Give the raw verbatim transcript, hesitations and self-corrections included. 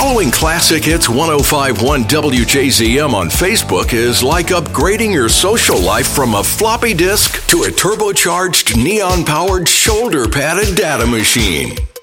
Following Classic Hits ten fifty-one W J Z M on Facebook is like upgrading your social life from a floppy disk to a turbocharged, neon-powered, shoulder-padded data machine.